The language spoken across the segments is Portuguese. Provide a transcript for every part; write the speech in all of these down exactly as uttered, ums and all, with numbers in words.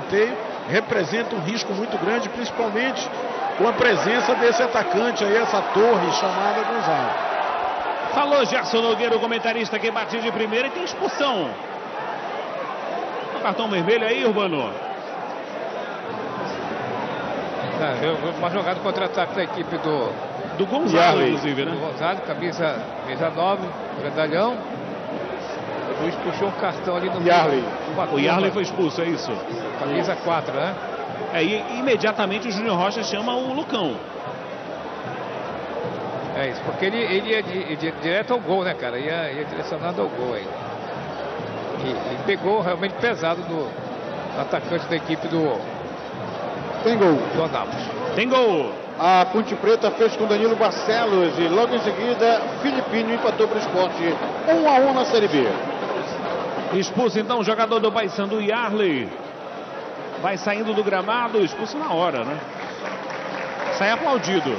escanteio representa um risco muito grande, principalmente com a presença desse atacante aí, essa torre chamada Gonzalo. Falou Gerson Nogueira, o comentarista que bate de primeira, e tem expulsão. O cartão vermelho aí, Urbano. É, uma jogada contra-ataque da equipe do... Do Gonzalo, inclusive, né? Do Gonzalo, camisa, camisa nove, medalhão. O juiz puxou um cartão ali no Yarley. meio. O Yarley foi expulso, é isso? Camisa quatro, né? É, e imediatamente o Júnior Rocha chama o Lucão. É isso, porque ele, ele ia, de, ia direto ao gol, né, cara? Ia, ia direcionado ao gol aí. E, e pegou realmente pesado do, do atacante da equipe do... Tem gol. Do Anápolis. Tem gol. A Ponte Preta fez com Danilo Barcelos e logo em seguida Filipinho empatou para o Sport um a um na Série B. Expulso então o jogador do Paysandu, Yarley. Vai saindo do gramado, expulso na hora, né? Sai aplaudido.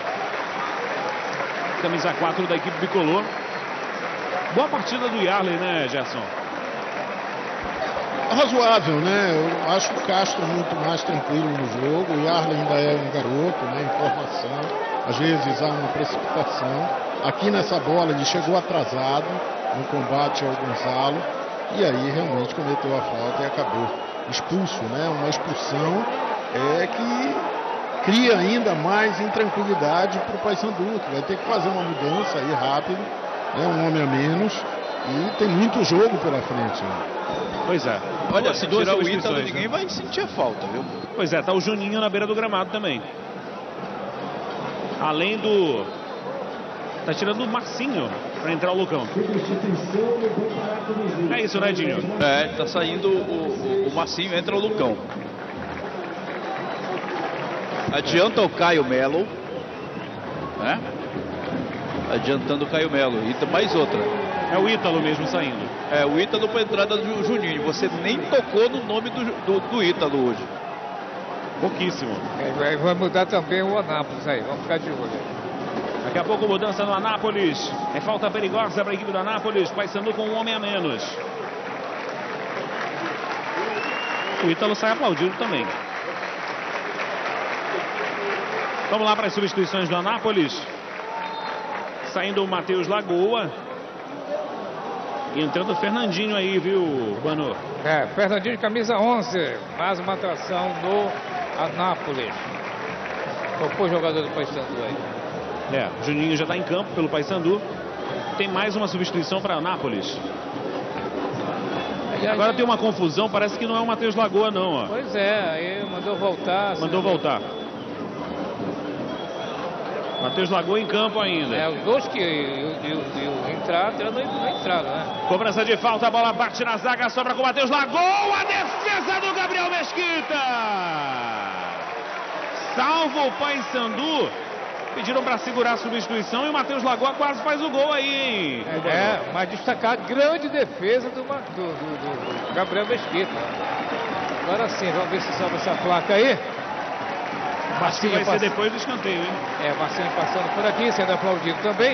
Camisa quatro da equipe bicolor. Boa partida do Yarley, né, Gerson? Razoável, né? Eu acho o Castro muito mais tranquilo no jogo. O Yarley ainda é um garoto, né? Em formação. Às vezes há uma precipitação. Aqui nessa bola ele chegou atrasado no combate ao Gonzalo. E aí realmente cometeu a falta e acabou expulso, né? Uma expulsão é que cria ainda mais intranquilidade para o Paysandu, que vai ter que fazer uma mudança aí rápido, né? Um homem a menos. E tem muito jogo pela frente, né? Pois é. Olha, se tirar o Ítalo, ninguém vai sentir a falta, viu? Pois é, tá o Juninho na beira do gramado também. Além do... Tá tirando o Marcinho para entrar o Lucão. É isso, né, Dinho? É, tá saindo o, o, o Marcinho, entra o Lucão. Adianta o Caio Melo, né? Adiantando o Caio Melo. E mais outra. É o Ítalo mesmo saindo. É, o Ítalo para a entrada do Juninho. Você nem tocou no nome do, do, do Ítalo hoje. Pouquíssimo. É, vai mudar também o Anápolis aí. Vamos ficar de olho. Daqui a pouco mudança no Anápolis. É falta perigosa para a equipe do Anápolis. Paysandu com um homem a menos. O Ítalo sai aplaudido também. Vamos lá para as substituições do Anápolis. Saindo o Matheus Lagoa. E entrando o Fernandinho aí, viu, Banu? É, Fernandinho de camisa onze. Mais uma atração do Anápolis. Qual foi o jogador do Paysandu aí? É, Juninho já está em campo pelo Paysandu. Tem mais uma substituição para Anápolis. Agora tem uma confusão, parece que não é o Matheus Lagoa não, ó. Pois é, aí mandou voltar. Mandou voltar. Matheus Lagoa em campo ainda. É, os dois que entraram, não entraram, né? Cobrança de falta, a bola bate na zaga, sobra com o Matheus Lagoa, a defesa do Gabriel Mesquita. Salva o Paysandu. Pediram para segurar a substituição e o Matheus Lagoa quase faz o gol aí, hein? É, é, mas destacar a grande defesa do, do, do, do Gabriel Mesquita. Agora sim, vamos ver se salva essa placa aí. Acho que vai pass... ser depois do escanteio, hein? É, Marcinho passando por aqui, sendo aplaudido também.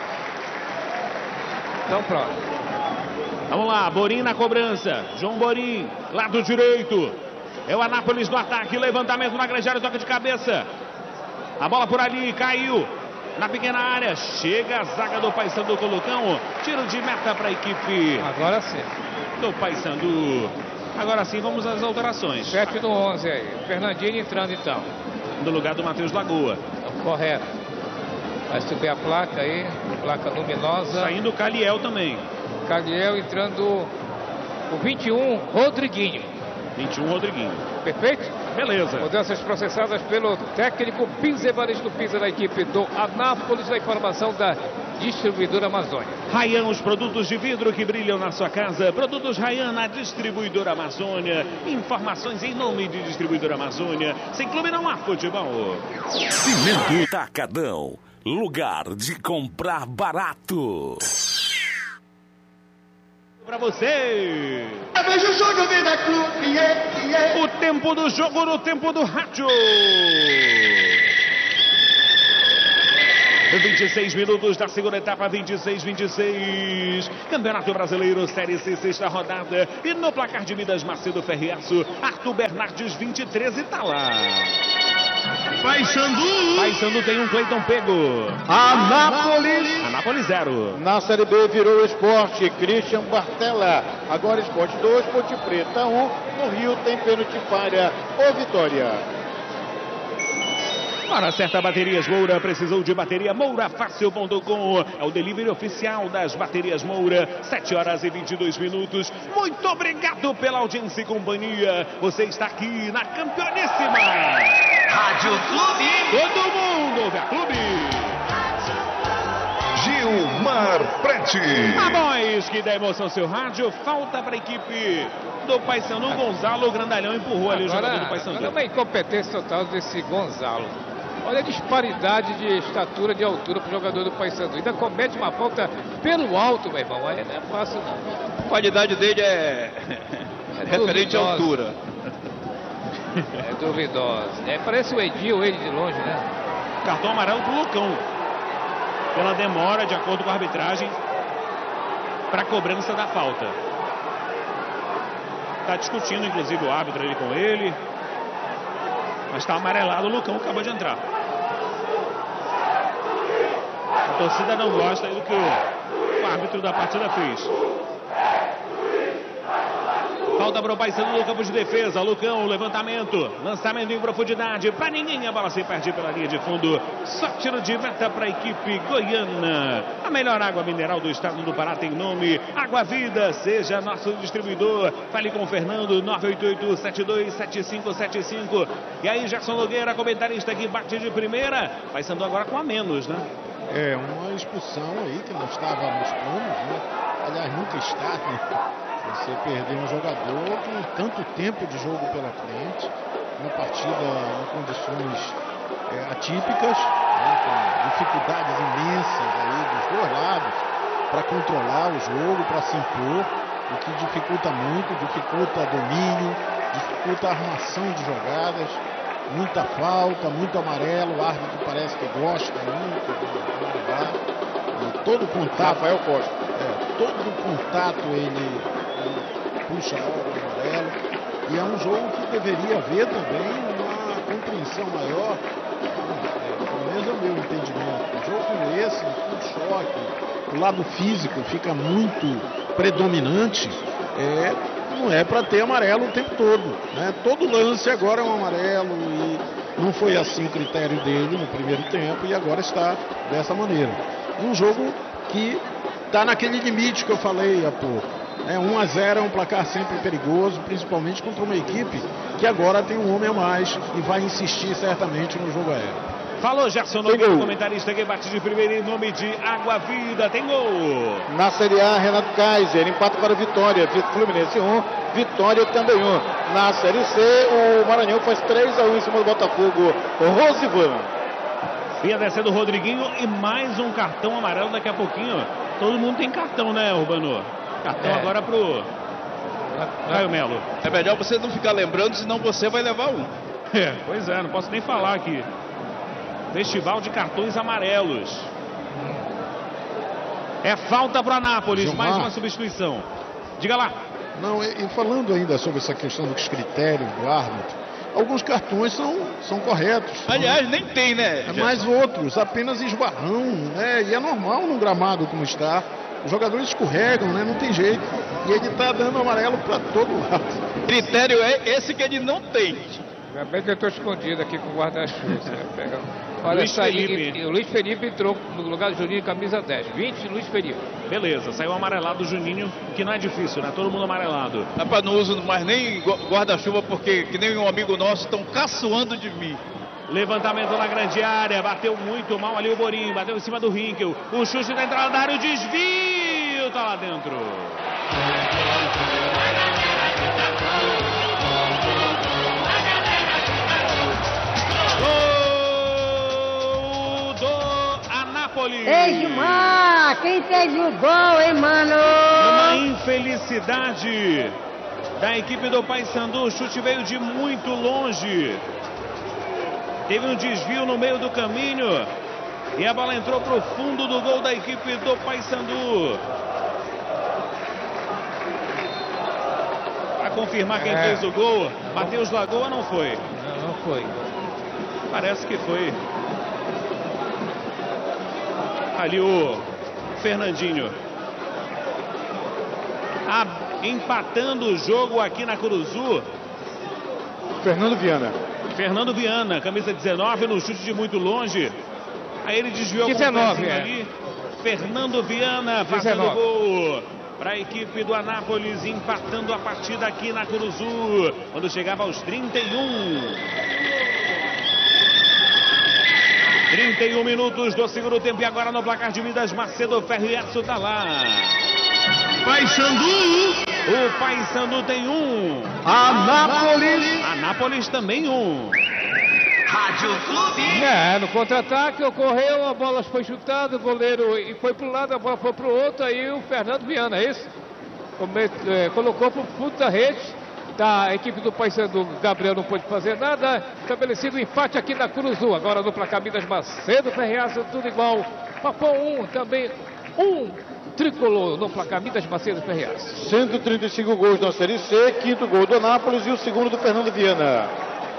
Então pronto. Vamos lá, Borim na cobrança. João Borim, lado direito. É o Anápolis no ataque, levantamento na grande área, toca de cabeça. A bola por ali, caiu na pequena área. Chega a zaga do Paysandu com o Lucão. Tiro de meta para a equipe. Agora sim. Do Paysandu. Agora sim, vamos às alterações. sete do onze aí. Fernandinho entrando então. No lugar do Matheus Lagoa. Correto. Vai subir a placa aí. Placa luminosa. Saindo o Caliel também. Caliel entrando o vinte e um, Rodriguinho. vinte e um, Rodriguinho. Perfeito? Beleza. Mudanças processadas pelo técnico Pisa, Evaristo Pisa, da equipe do Anápolis, da informação da distribuidora Amazônia. Rayan, os produtos de vidro que brilham na sua casa. Produtos Rayan na distribuidora Amazônia. Informações em nome de distribuidora Amazônia. Sem clube não há futebol. Cimento Tacadão. Lugar de comprar barato. Para você. O tempo do jogo no tempo do rádio. vinte e seis minutos da segunda etapa, vinte e seis, vinte e seis. Campeonato Brasileiro, Série C, sexta rodada. E no placar de Midas, Macedo Ferriaço, Arthur Bernardes, vinte e três, e tá lá. Paysandu. Paysandu tem um Cleiton pego. Anápolis. Anápolis zero. Na Série B virou Esporte, Christian Bartella. Agora Esporte dois, Ponte Preta um. No Rio tem pênalti para o Vitória. Para certa baterias Moura, precisou de bateria moura fácil ponto com. É o delivery oficial das baterias Moura. sete horas e vinte e dois minutos. Muito obrigado pela audiência e companhia. Você está aqui na campeoníssima Rádio Clube. Todo mundo ouve a Clube. Gilmar Prete. A voz que dá emoção ao seu rádio. Falta para a equipe do Paysandu. Gonzalo, o grandalhão, empurrou ali o Agora, jogador do Paysandu. agora é uma incompetência total desse Gonzalo. Olha a disparidade de estatura, de altura para o jogador do Paysandu. Ainda comete uma falta pelo alto, meu irmão. Aí não é fácil, não. A qualidade dele é, é referente à altura. É duvidosa. É, parece o Edil, ele de longe, né? Cartão amarelo pro Lucão. Pela demora, de acordo com a arbitragem, para a cobrança da falta. Está discutindo, inclusive, o árbitro ali com ele. Mas está amarelado, o Lucão acabou de entrar. A torcida não gosta do que o, o árbitro da partida fez. Falta para o Paysandu no campo de defesa. Lucão, levantamento, lançamento em profundidade. Para ninguém, a bola se perde pela linha de fundo. Só tiro de meta para a equipe goiana. A melhor água mineral do estado do Pará tem nome Água Vida. Seja nosso distribuidor. Fale com o Fernando, nove oito oito, sete dois sete cinco sete cinco. E aí, Gerson Nogueira, comentarista que bate de primeira. Paysandu agora com a menos, né? É, uma expulsão aí que não estava nos planos, né? Aliás, nunca está, né? Você perder um jogador com tanto tempo de jogo pela frente, uma partida em condições é, atípicas, né, com dificuldades imensas aí dos dois lados para controlar o jogo, para se impor, o que dificulta muito, dificulta domínio, dificulta a armação de jogadas, muita falta, muito amarelo, o árbitro parece que gosta muito de jogar, e todo contato, Rafael Costa, é, todo contato ele puxa logo o amarelo, e é um jogo que deveria haver também uma compreensão maior, é, pelo menos é o meu entendimento. Um jogo como esse, um choque, o lado físico fica muito predominante, é, não é para ter amarelo o tempo todo, né? Todo lance agora é um amarelo, e não foi assim o critério dele no primeiro tempo, e agora está dessa maneira. Um jogo que está naquele limite que eu falei há pouco. É, um a zero é um placar sempre perigoso, principalmente contra uma equipe que agora tem um homem a mais e vai insistir certamente no jogo aéreo. Falou Gerson Nogueira, comentarista que bate de primeira em nome de Água Vida, tem gol. Na Série A, Renato Kaiser, empate para o Vitória, Fluminense um, Vitória também um. Na Série C, o Maranhão faz três a um em cima do Botafogo, Rosivan. Vinha descendo o Rodriguinho e mais um cartão amarelo daqui a pouquinho. Todo mundo tem cartão, né, Urbano? Cartão é. agora pro Caio Melo. É melhor você não ficar lembrando, senão você vai levar um. É, pois é, não posso nem falar aqui. Festival de cartões amarelos. É falta pro Anápolis, Gilmar. mais uma substituição. Diga lá. Não, e, e falando ainda sobre essa questão dos critérios do árbitro, alguns cartões são, são corretos. Aliás, são, nem tem, né? É, mas outros, apenas esbarrão, né? E é normal num gramado como está. Os jogadores escorregam, né? Não tem jeito. E ele está dando amarelo para todo lado. Critério é esse que ele não tem. Ainda bem que eu estou escondido aqui com o guarda-chuva. Né? Pega... Olha, Luiz saí, Felipe. e, o Luiz Felipe entrou no lugar do Juninho, camisa dez. vinte, Luiz Felipe. Beleza, saiu amarelado o Juninho, que não é difícil, né? Todo mundo amarelado. Rapaz, não uso mais nem guarda-chuva, porque que nem um amigo nosso estão caçoando de mim. Levantamento na grande área, bateu muito mal ali o Borim, bateu em cima do Rinkel. O chute da entrada da área, o desvio, tá lá dentro. Gol do Anápolis. Ei, Gilmar, quem fez o gol, hein, mano? Uma infelicidade da equipe do Paysandu, o chute veio de muito longe. Teve um desvio no meio do caminho E a bola entrou para o fundo do gol da equipe do Paysandu. Para confirmar quem É. fez o gol, Matheus Lagoa não foi? Não, não foi. Parece que foi. Ali o Fernandinho. Ah, empatando o jogo aqui na Curuzu. Fernando Viana. Fernando Viana, camisa dezenove, no chute de muito longe. Aí ele desviou dezenove, com o é. ali. Fernando Viana fazendo dezenove. gol para a equipe do Anápolis, empatando a partida aqui na Curuzu, quando chegava aos trinta e um. trinta e um minutos do segundo tempo e agora no placar de Midas, Macedo Ferro e Aço tá lá. Paysandu. O Paysandu tem um. Anápolis. Anápolis também um. Rádio Clube. É, no contra-ataque ocorreu, a bola foi chutada, o goleiro e foi para um lado, a bola foi para o outro, aí o Fernando Viana, é isso? Come, é, colocou para o fundo da rede, da equipe do Paysandu. Gabriel não pôde fazer nada, estabelecido o empate aqui na Curuzu. Agora no placar Midas, Macedo, Ferreaça, tudo igual. Papão um, também um tricolor no placar Midas, Macedo, Ferreaça. cento e trinta e cinco gols na Série C, quinto gol do Anápolis e o segundo do Fernando Viana.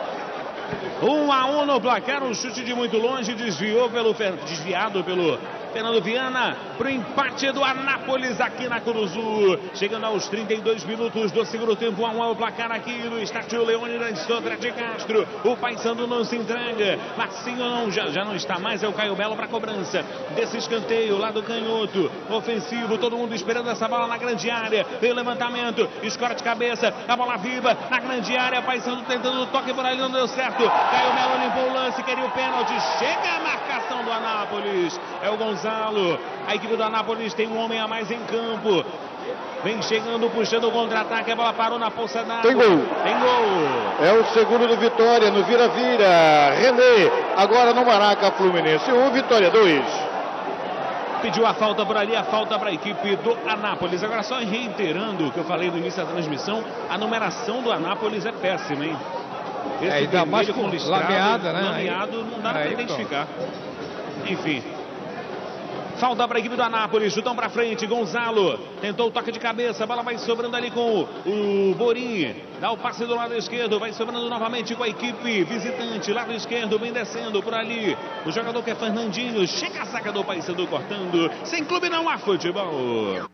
um a um no placar, um chute de muito longe, desviou pelo, desviado pelo Fernando Viana para o empate do Anápolis aqui na Curuzu. Chegando aos trinta e dois minutos do segundo tempo, um a um o placar aqui no estádio Leônidas Sodré de Castro. O Paysandu não se entrega, Marcinho não, já, já não está mais, é o Caio Melo para a cobrança desse escanteio lá do canhoto. Ofensivo, todo mundo esperando essa bola na grande área. Veio o levantamento, escora de cabeça, a bola viva na grande área. Paysandu tentando o toque por ali, não deu certo. Caio Melo limpou o lance, queria o pênalti. Chega a marcação do Anápolis. É o Gonzalo. A equipe do Anápolis tem um homem a mais em campo. Vem chegando, puxando o contra-ataque. A bola parou na poça d'água. Tem gol. Tem gol. É o segundo do Vitória, no vira-vira. René, agora no Maraca, Fluminense um, Vitória dois. Pediu a falta por ali, a falta para a equipe do Anápolis. Agora só reiterando o que eu falei no início da transmissão, a numeração do Anápolis é péssima, hein? Esse É, ainda mais vermelho com listrado, lameada, né? lameado, não dá para Aí, identificar. Enfim. Falta para a equipe do Anápolis, chutão para frente, Gonzalo tentou o toque de cabeça, a bola vai sobrando ali com o, o Borim, dá o passe do lado esquerdo, vai sobrando novamente com a equipe visitante, lado esquerdo, vem descendo por ali, o jogador que é Fernandinho, chega a saca do Paysandu cortando, sem clube não há futebol.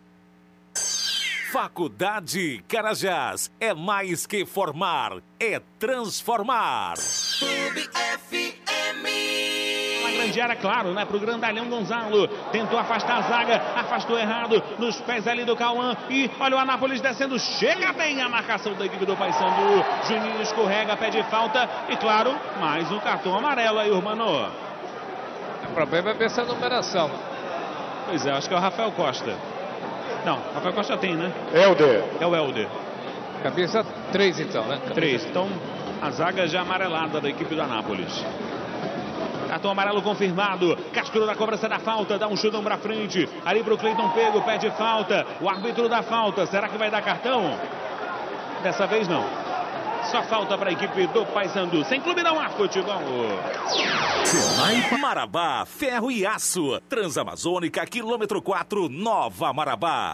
Faculdade Carajás, é mais que formar, é transformar. Clube F M. Na grande área, claro, né? Pro grandalhão Gonzalo. Tentou afastar a zaga, afastou errado, nos pés ali do Cauã. E olha o Anápolis descendo, chega bem a marcação da equipe do Paysandu. Juninho escorrega, pede falta. E claro, mais um cartão amarelo aí, Urbano. O problema é essa numeração. Pois é, acho que é o Rafael Costa. Não, Rafael Costa tem, né? Helder. É o Helder. Cabeça três então, né? Cabeça Três. Então, a zaga já amarelada da equipe do Anápolis. Cartão amarelo confirmado. Castro na cobrança da falta. Dá um chutão pra frente. Ali pro Cleiton Pego. Pede falta. O árbitro dá falta. Será que vai dar cartão? Dessa vez não. Só falta para a equipe do Paysandu. Sem clube não há futebol. Senai Marabá, ferro e aço. Transamazônica, quilômetro quatro, Nova Marabá.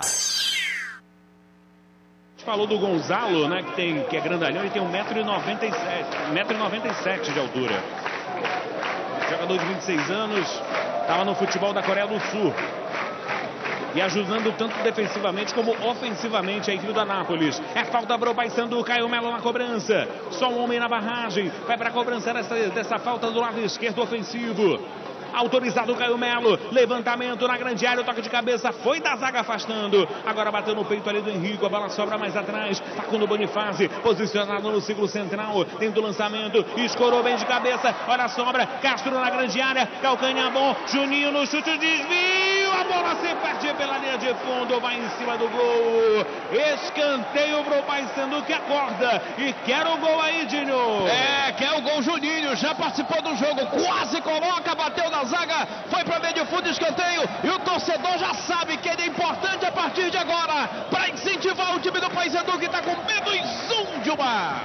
Falou do Gonzalo, né? Que, tem, que é grandalhão e tem um metro e noventa e sete. um metro e noventa e sete de altura. Jogador de vinte e seis anos, estava no futebol da Coreia do Sul. E ajudando tanto defensivamente como ofensivamente a equipe do Anápolis. É falta para o Paysandu, Caio Melo na cobrança. Só um homem na barragem. Vai para a cobrança dessa, dessa falta do lado esquerdo ofensivo. Autorizado o Caio Melo, levantamento na grande área, o toque de cabeça foi da zaga afastando, agora bateu no peito ali do Henrico, a bola sobra mais atrás, Facundo Bonifácio, posicionado no círculo central, tenta o lançamento, escorou bem de cabeça, olha a sobra, Castro na grande área, calcanhar bom, Juninho no chute, desvio, a bola se perde pela linha de fundo, vai em cima do gol, escanteio pro Paysandu que acorda e quer o gol aí, Dinho. É, quer o gol, Juninho, já participou do jogo, quase coloca, bateu na zaga, foi para meio de fundo, escanteio, e o torcedor já sabe que ele é importante a partir de agora, para incentivar o time do Paysandu que está com medo em zoom de uma...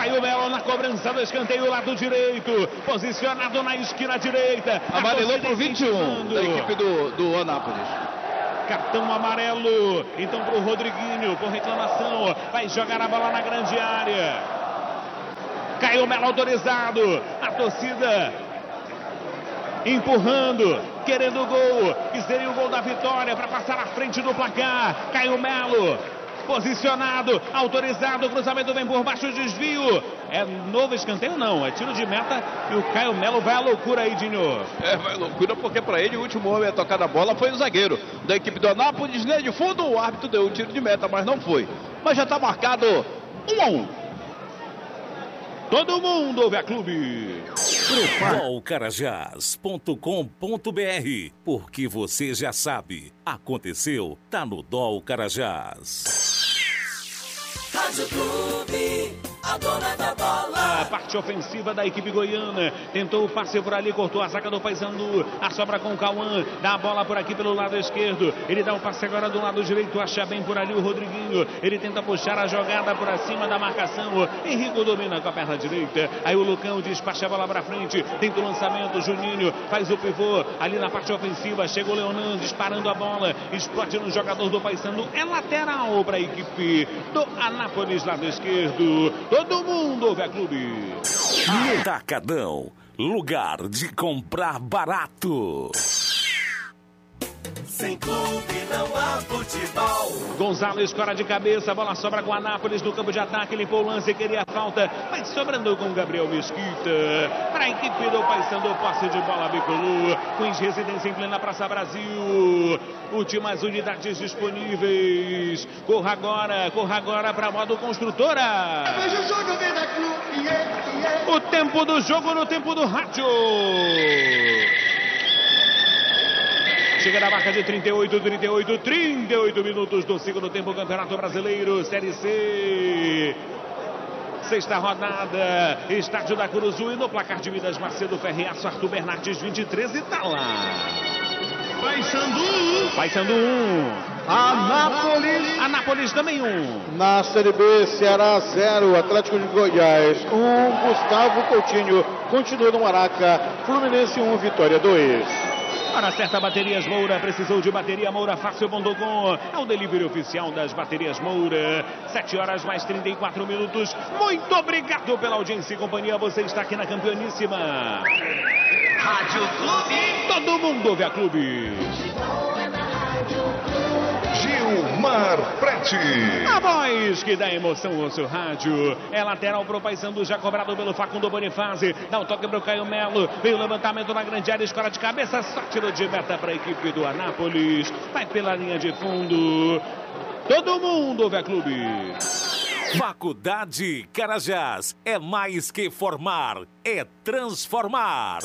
Caio Melo na cobrança do escanteio, lado direito. Posicionado na esquina direita. Amarelou pro vinte e um da equipe do, do Anápolis. Cartão amarelo. Então pro Rodriguinho, por reclamação. Vai jogar a bola na grande área. Caio Melo autorizado. A torcida empurrando, querendo o gol, que seria o gol da vitória para passar à frente do placar. Caio Melo, posicionado, autorizado, o cruzamento vem por baixo, desvio. É novo escanteio? Não, é tiro de meta e o Caio Melo vai à loucura aí, Dinho. É, vai à loucura porque para ele o último homem a tocar na bola foi o zagueiro da equipe do Anápolis, linha de fundo, o árbitro deu um tiro de meta, mas não foi. Mas já está marcado um a um. Todo mundo ouve a clube. dol carajás ponto com ponto br, porque você já sabe, aconteceu, tá no D O L Carajás. Rádio Clube, a dona da bola. A parte ofensiva da equipe goiana. Tentou o passe por ali, cortou a zaga do Paysandu. A sobra com o Cauã. Dá a bola por aqui pelo lado esquerdo. Ele dá o passe agora do lado direito. Acha bem por ali o Rodriguinho. Ele tenta puxar a jogada por acima da marcação. Henrico domina com a perna direita. Aí o Lucão despacha a bola pra frente. Tenta o lançamento. Juninho faz o pivô ali na parte ofensiva. Chega o Leonan disparando a bola. Explode no jogador do Paysandu. É lateral para a equipe do Anápolis, lado esquerdo. Todo mundo ouve a clube. Atacadão, lugar de comprar barato. Sem clube não há futebol. Gonzalo escora de cabeça, a bola sobra com o Anápolis no campo de ataque, limpou o lance, queria a falta, vai sobrando com Gabriel Mesquita. Para a equipe do Paysandu, passe de bola bicolor. Queens Residência em plena Praça Brasil. Últimas unidades disponíveis. Corra agora, corra agora para modo construtora. O tempo do jogo no tempo do rádio. Chega na marca de trinta e oito, trinta e oito, trinta e oito minutos do segundo tempo, Campeonato Brasileiro, Série C. Sexta rodada, estádio da Curuzu e no placar de Minas Macedo, Ferreaço, Arthur Bernardes, vinte e três e tá lá. Paysandu. Paysandu um. Anápolis. Anápolis também um. Na Série B, Ceará zero, Atlético de Goiás um, Gustavo Coutinho continua no Maraca, Fluminense um, Vitória dois. Para certa Baterias Moura, precisou de bateria Moura Fácil ponto com. É o delivery oficial das Baterias Moura. sete horas mais trinta e quatro minutos. Muito obrigado pela audiência e companhia. Você está aqui na Campeoníssima. Rádio Clube. Todo mundo ouve a clube. Gilmar Prete. A voz que dá emoção ao seu rádio. É lateral pro Paysandu, já cobrado pelo Facundo Bonifácio. Dá o toque pro Caio Melo. Veio o levantamento na grande área, escora de cabeça. Só tiro de meta para a equipe do Anápolis. Vai pela linha de fundo. Todo mundo ouve a clube. Faculdade Carajás. É mais que formar, é transformar.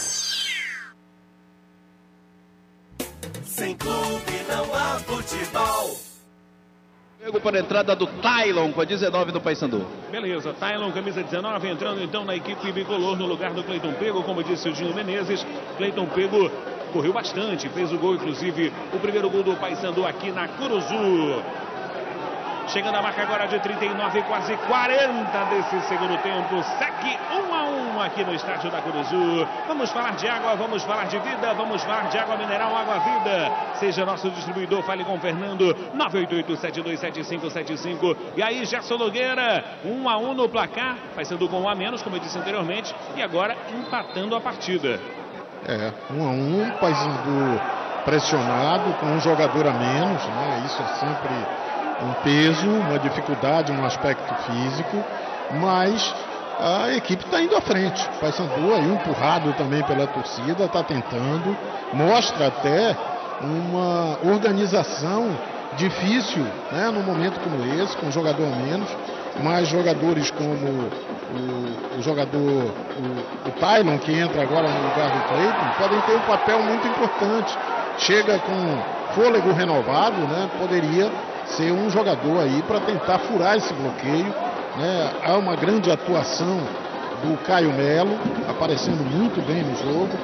Sem clube não há futebol. Pego para a entrada do Tylon com a dezenove do Paysandu. Beleza, Tylon, camisa dezenove, entrando então na equipe bicolor no lugar do Cleiton Pego, como disse o Dinho Menezes. Cleiton Pego correu bastante, fez o gol, inclusive o primeiro gol do Paysandu aqui na Curuzu. Chegando a marca agora de trinta e nove, quase quarenta desse segundo tempo. Segue um a um aqui no estádio da Curuzu. Vamos falar de água, vamos falar de vida, vamos falar de água mineral, água vida. Seja nosso distribuidor, fale com o Fernando, nove oito oito, sete dois sete cinco sete cinco. E aí, Gerson Nogueira, um a um no placar, vai sendo com um a menos, como eu disse anteriormente, e agora empatando a partida. É, um a um, Paysandu pressionado, com um jogador a menos, né? Isso é sempre um peso, uma dificuldade no aspecto físico, mas a equipe está indo à frente. O Paysandu aí empurrado também pela torcida, está tentando, mostra até uma organização difícil, né, num momento como esse, com um jogador a menos, mas jogadores como o, o jogador, o, o Tylon, que entra agora no lugar do Cleiton, podem ter um papel muito importante. Chega com fôlego renovado, né, poderia ser um jogador aí para tentar furar esse bloqueio, né? Há uma grande atuação do Caio Melo, aparecendo muito bem no jogo,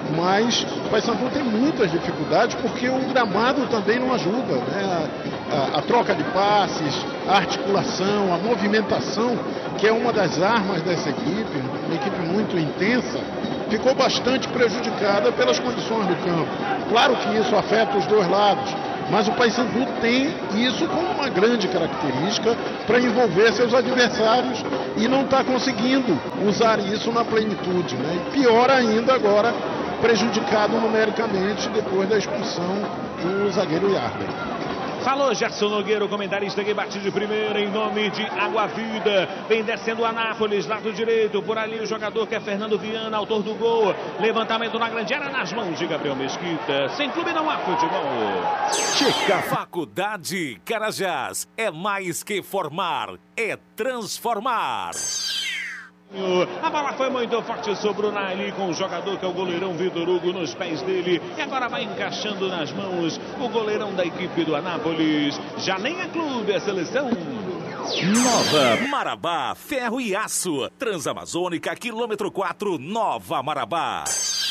mas o Paysandu tem muitas dificuldades porque o gramado também não ajuda, né? A, a, a troca de passes, a articulação, a movimentação, que é uma das armas dessa equipe, uma equipe muito intensa, ficou bastante prejudicada pelas condições do campo. Claro que isso afeta os dois lados, mas o Paysandu tem isso como uma grande característica para envolver seus adversários e não está conseguindo usar isso na plenitude, né? E pior ainda agora, prejudicado numericamente depois da expulsão do zagueiro Yarley. Falou Gerson Nogueira, o comentarista que bate de primeira em nome de Água Vida. Vem descendo o Anápolis, lado direito. Por ali o jogador que é Fernando Viana, autor do gol. Levantamento na grande área nas mãos de Gabriel Mesquita. Sem clube não há futebol. Chica Faculdade Carajás. É mais que formar, é transformar. A bola foi muito forte sobre o Naili com o jogador que é o goleirão Vitor Hugo nos pés dele. E agora vai encaixando nas mãos o goleirão da equipe do Anápolis. Já nem é clube, é seleção. Nova Marabá, ferro e aço. Transamazônica, quilômetro quatro, Nova Marabá.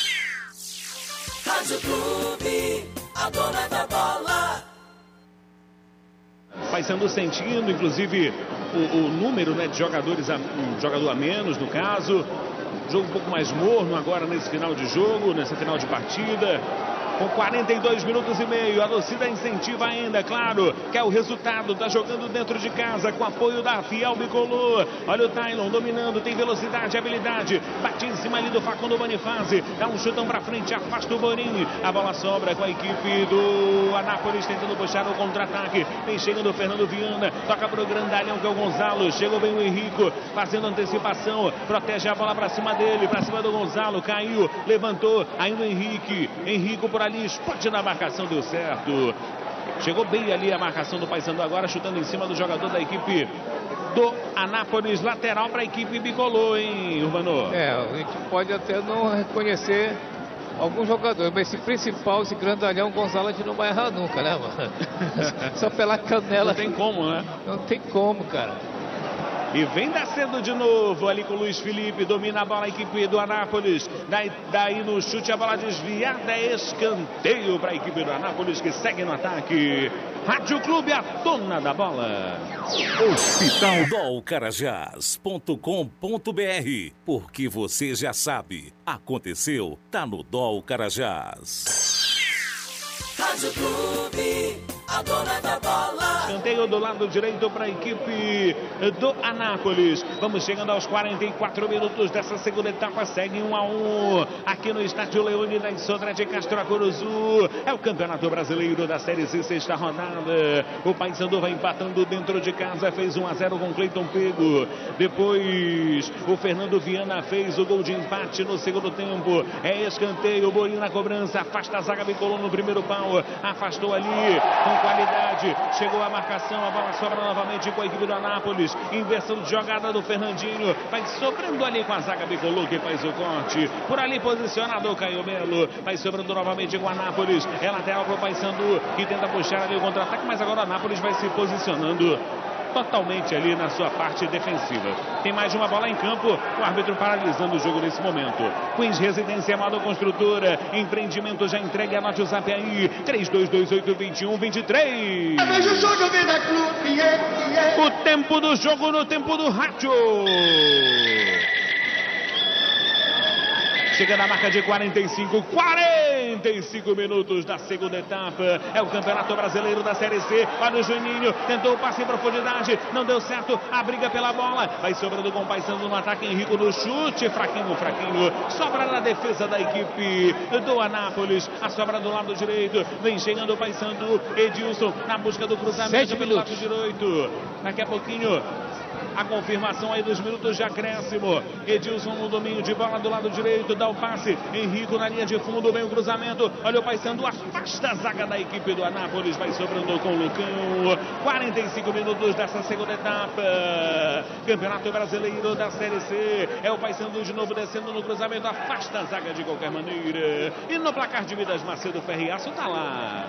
Rádio Clube, a dona da bola. Paysandu sentindo, inclusive, o, o número, né, de jogadores, a, um jogador a menos, no caso. Jogo um pouco mais morno agora nesse final de jogo, nessa final de partida. Com quarenta e dois minutos e meio, a torcida incentiva ainda, claro, que é o resultado, tá jogando dentro de casa, com apoio da Fiel Bicolor. Olha o Taylon dominando, tem velocidade, habilidade, bate em cima ali do Facundo Bonifácio, dá um chutão pra frente, afasta o Borini, a bola sobra com a equipe do Anápolis, tentando puxar o contra-ataque, vem chegando o Fernando Viana, toca pro grandalhão que é o Gonzalo, chegou bem o Henrico, fazendo antecipação, protege a bola pra cima dele, pra cima do Gonzalo, caiu, levantou, ainda o Henrique, Henrico por ali, explode na marcação, deu certo. Chegou bem ali a marcação do Paysandu agora, chutando em cima do jogador da equipe do Anápolis, lateral para a equipe Bicolor, hein, Urbano? É, a gente pode até não reconhecer alguns jogadores, mas esse principal, esse grandalhão Gonzalo, a gente não vai errar nunca, né, mano? Só pela canela. Não tem como, né? Não tem como, cara. E vem descendo de novo ali com o Luiz Felipe, domina a bola a equipe do Anápolis, daí, daí no chute a bola desviada, é escanteio para a equipe do Anápolis que segue no ataque. Rádio Clube, a dona da bola. Hospital dol carajás ponto com ponto br, porque você já sabe, aconteceu, tá no Dol Carajás. Rádio Clube, a dona da bola. Escanteio do lado direito para a equipe do Anápolis. Vamos chegando aos quarenta e quatro minutos dessa segunda etapa. Segue um a um aqui no estádio Leônidas Sodré de Castro Curuzu. É o Campeonato Brasileiro da Série C, sexta rodada. O Paysandu vai empatando dentro de casa. Fez um a zero com Cleiton Pego. Depois o Fernando Viana fez o gol de empate no segundo tempo. É escanteio. Borini na cobrança. Afasta a zaga Bicolor no primeiro pau. Afastou ali com qualidade. Chegou a marcação, a bola sobra novamente com a equipe do Anápolis. Inversão de jogada do Fernandinho. Vai sobrando ali com a zaga Bicolor que faz o corte. Por ali posicionado o Caio Melo. Vai sobrando novamente com o Anápolis. É lateral para o Paysandu que tenta puxar ali o contra-ataque, mas agora o Anápolis vai se posicionando totalmente ali na sua parte defensiva. Tem mais uma bola em campo, o árbitro paralisando o jogo nesse momento. Queens Residência Moda Construtora, empreendimento já entregue, anote o zap aí, três dois dois oito, dois um dois três. O tempo do jogo no tempo do rádio. Chega na marca de quarenta e cinco, quarenta e cinco minutos da segunda etapa. É o Campeonato Brasileiro da Série C. Olha o Juninho, tentou o passe em profundidade, não deu certo. A briga pela bola, vai sobrando com o Paysandu no ataque. Henrico no chute, fraquinho, fraquinho. Sobra na defesa da equipe do Anápolis. A sobra do lado direito, vem chegando o Paysandu. Edilson na busca do cruzamento pelo lado direito. Daqui a pouquinho a confirmação aí dos minutos de acréscimo. Edilson no domínio de bola do lado direito, dá o passe. Henrico na linha de fundo, vem o cruzamento. Olha o Paysandu, afasta a zaga da equipe do Anápolis. Vai sobrando com o Lucão. quarenta e cinco minutos dessa segunda etapa. Campeonato Brasileiro da Série C. É o Paysandu de novo descendo no cruzamento. Afasta a zaga de qualquer maneira. E no placar de Vidas Macedo Ferriaço tá lá.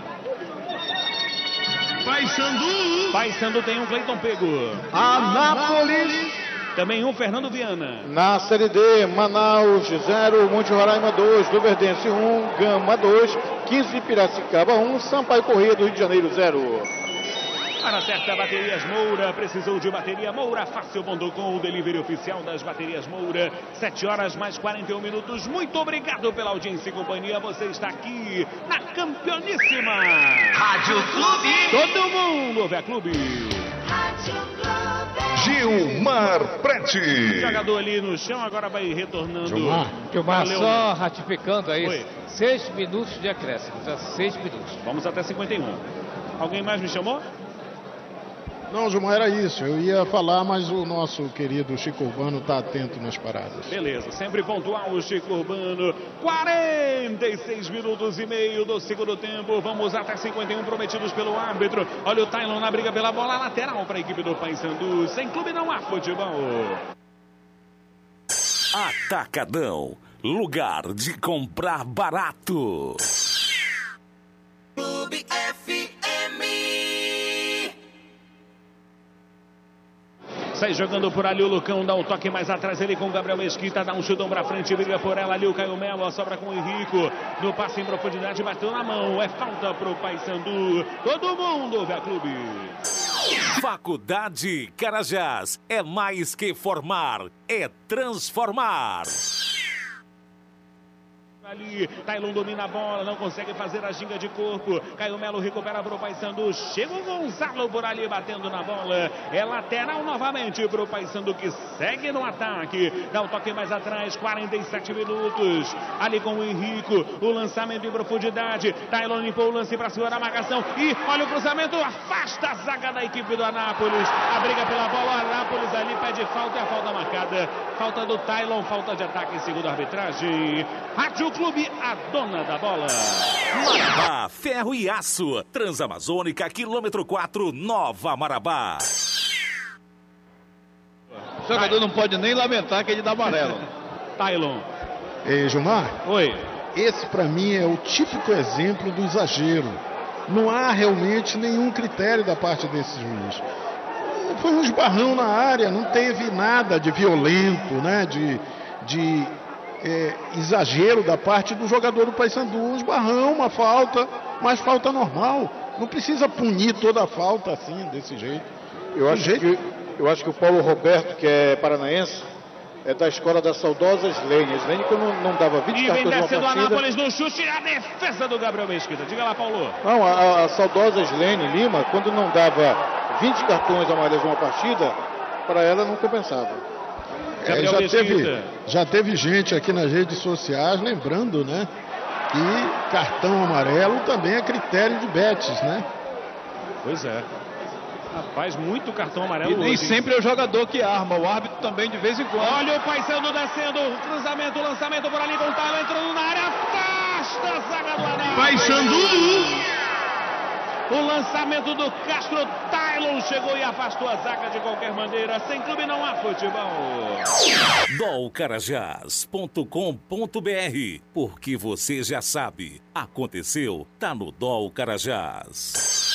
Paysandu. Paysandu tem um Cleiton Pego. Anápolis Também um Fernando Viana. Na Série D, Manaus zero, Monte Roraima dois, Luverdense um, Gama dois, quinze de Piracicaba um, Sampaio Corrêa do Rio de Janeiro zero. Para certa, Baterias Moura, precisou de bateria Moura, fácil ponto com, o delivery oficial das Baterias Moura, sete horas mais quarenta e um minutos. Muito obrigado pela audiência e companhia, você está aqui na campeoníssima Rádio Clube. Todo mundo ouve a Clube. Rádio Clube. Gilmar Prete. Jogador ali no chão, agora vai retornando. Gilmar, Gilmar Valeu, só ratificando aí, Oi. seis minutos de acréscimo, já seis minutos. Vamos até cinquenta e um. Alguém mais me chamou? Não, Gilmar, era isso. Eu ia falar, mas o nosso querido Chico Urbano está atento nas paradas. Beleza, sempre pontual o Chico Urbano. quarenta e seis minutos e meio do segundo tempo. Vamos até cinquenta e um prometidos pelo árbitro. Olha o Tylon na briga pela bola lateral para a equipe do Paysandu. Sem clube não há futebol. Atacadão, lugar de comprar barato. Clube F M. Sai jogando por ali o Lucão, dá um toque mais atrás ele com o Gabriel Mesquita, dá um chutão pra frente, briga por ela ali o Caio Melo, a sobra com o Henrico, no passe em profundidade, bateu na mão, é falta pro Paysandu, todo mundo ouve a Clube. Faculdade Carajás, é mais que formar, é transformar. Ali, Tailon domina a bola, não consegue fazer a ginga de corpo. Caio Melo recupera para o Paysandu. Chega o Gonzalo por ali batendo na bola. É lateral novamente para o Paysandu que segue no ataque. Dá um toque mais atrás, quarenta e sete minutos. Ali com o Henrico, o lançamento em profundidade. Tailon limpou o lance para segurar a marcação. E olha o cruzamento, afasta a zaga da equipe do Anápolis. A briga pela bola, o Anápolis ali pede falta e a falta marcada. Falta do Tailon, falta de ataque segundo a arbitragem. Rádio Clube, a dona da bola. Marabá, ferro e aço. Transamazônica, quilômetro quatro, Nova Marabá. O jogador não pode nem lamentar que ele dá amarelo. Tailon. Ei, Gilmar? Oi. Esse, para mim, é o típico exemplo do exagero. Não há realmente nenhum critério da parte desses juízes. Foi um esbarrão na área, não teve nada de violento, né? De... de É, exagero da parte do jogador do Paysandu, um esbarrão, uma falta, mas falta normal. Não precisa punir toda a falta assim, desse jeito. Eu acho, jeito. Que, eu acho que o Paulo Roberto, que é paranaense, é da escola da saudosa Slane. Slane, quando não dava vinte e cartões vem numa descendo o partida... Anápolis no chute, a defesa do Gabriel Mesquita. Diga lá, Paulo. Não, a, a saudosa Slane Lima, quando não dava vinte cartões amarelos numa partida, para ela não compensava. É, já, teve, já teve gente aqui nas redes sociais lembrando, né, que cartão amarelo também é critério de betes, né? Pois é. Rapaz, muito cartão amarelo. E nem hoje, sempre é o jogador que arma, o árbitro também de vez em quando. Olha o Paysandu descendo, cruzamento, lançamento por ali com o Talo entrando na área, afasta a zaga do Anápolis. Paysandu! O lançamento do Castro, Tylon chegou e afastou a zaga de qualquer maneira. Sem clube não há futebol. dol carajás ponto com ponto br, porque você já sabe, aconteceu, tá no Dol Carajás.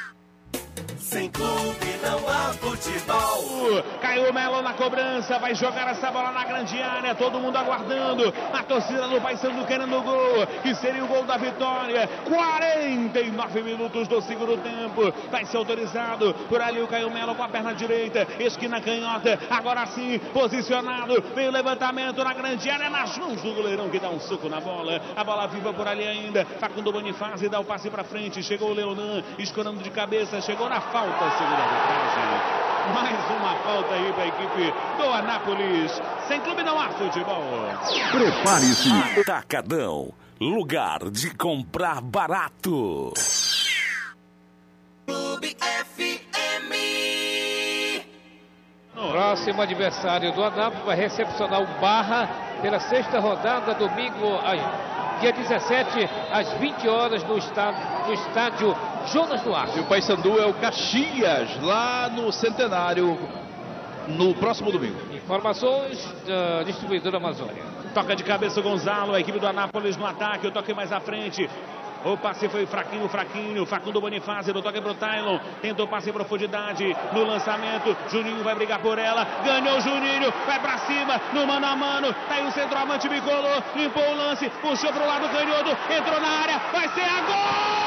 Sem clube não há futebol. Caio Melo na cobrança, vai jogar essa bola na grande área, todo mundo aguardando. A torcida do Paysandu querendo o gol, que seria o gol da vitória. quarenta e nove minutos do segundo tempo. Vai ser autorizado por ali o Caio Melo com a perna direita, esquina canhota. Agora sim, posicionado. Vem o levantamento na grande área, nas mãos do goleirão que dá um soco na bola. A bola viva por ali ainda. Facundo Bonifácio dá o passe pra frente. Chegou o Leonan, escorando de cabeça. Chegou na falta, segunda arbitragem. Mais uma falta aí para a equipe do Anápolis. Sem clube não há futebol. Prepare-se. Atacadão, lugar de comprar barato. Clube F M. Próximo adversário do Anápolis vai recepcionar o Barra pela sexta rodada, domingo, dia dezessete, às vinte horas, no estádio, no estádio Jonas Duarte. E o Paysandu é o Caxias, lá no Centenário, no próximo domingo. Informações da distribuidora Amazônia. Toca de cabeça o Gonzalo, a equipe do Anápolis no ataque, o toque mais à frente. O passe foi fraquinho, fraquinho. Facundo Bonifácio no toque pro Tylon. Tentou passe em profundidade no lançamento. Juninho vai brigar por ela. Ganhou o Juninho. Vai pra cima no mano a mano. Tá aí o centroavante, bicolou. Limpou o lance. Puxou pro lado canhoto. Entrou na área. Vai ser a gol!